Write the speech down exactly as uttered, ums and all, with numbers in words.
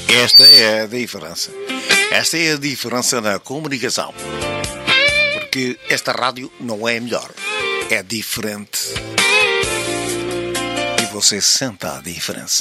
Esta é a diferença. Esta é a diferença na comunicação. Porque esta rádio não é melhor. É diferente. E você sente a diferença.